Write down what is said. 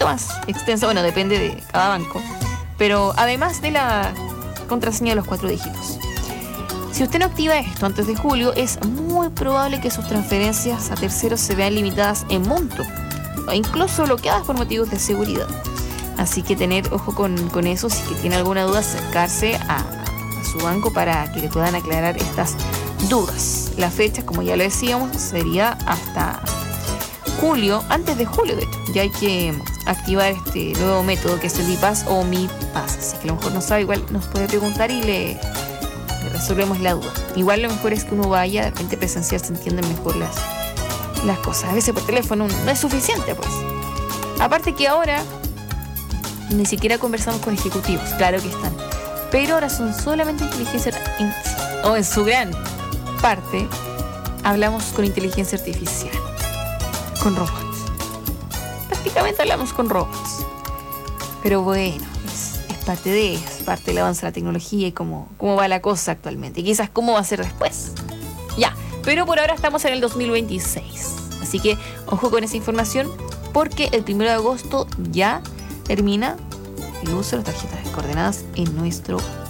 poquito más extensa, bueno, depende de cada banco, pero además de la contraseña de los 4 dígitos. Si usted no activa esto antes de julio, es muy probable que sus transferencias a terceros se vean limitadas en monto o incluso bloqueadas por motivos de seguridad. Así que tener ojo con eso. Si que tiene alguna duda, acercarse a su banco para que le puedan aclarar estas dudas. La fecha, como ya lo decíamos, sería hasta julio, antes de julio de hecho. Ya hay que activar este nuevo método que es el BiPass o MiPass. Así que a lo mejor no sabe, igual nos puede preguntar y le resolvemos la duda. Igual lo mejor es que uno vaya, de repente presencial se entienden mejor las cosas. A veces por teléfono no es suficiente, pues. Aparte que ahora ni siquiera conversamos con ejecutivos, claro que están, pero ahora son solamente inteligencia, o en su gran parte hablamos con inteligencia artificial, con robots. Prácticamente hablamos con robots. Pero bueno, es parte del avance de la tecnología y cómo va la cosa actualmente. Y quizás cómo va a ser después. Ya, pero por ahora estamos en el 2026. Así que ojo con esa información, porque el 1 de agosto ya termina el uso de las tarjetas coordenadas en nuestro